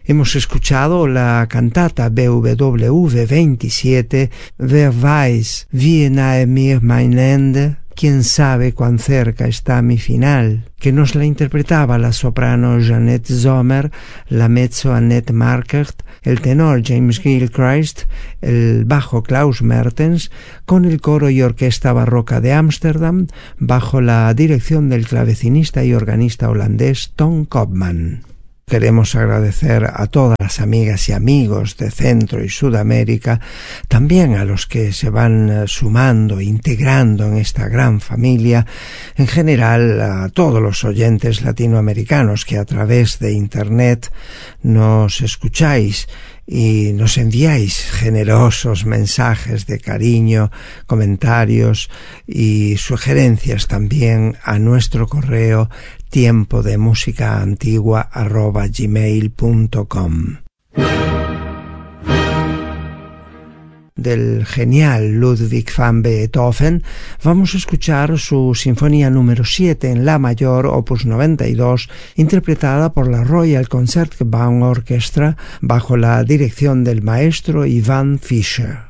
Hemos escuchado la cantata BWV 27, Wer weiß, wie nahe mir mein Ende, quién sabe cuán cerca está mi final, que nos la interpretaba la soprano Jeanette Sommer, la mezzo Annette Markert, el tenor James Gilchrist, el bajo Klaus Mertens, con el coro y orquesta barroca de Ámsterdam, bajo la dirección del clavecinista y organista holandés Tom Koopman. Queremos agradecer a todas las amigas y amigos de Centro y Sudamérica, también a los que se van sumando, integrando en esta gran familia, en general a todos los oyentes latinoamericanos que a través de Internet nos escucháis y nos enviáis generosos mensajes de cariño, comentarios y sugerencias también a nuestro correo tiempodemusicaantigua@gmail.com. Del genial Ludwig van Beethoven vamos a escuchar su Sinfonía número 7 en La mayor, opus 92, interpretada por la Royal Concertgebouw Orchestra bajo la dirección del maestro Ivan Fischer.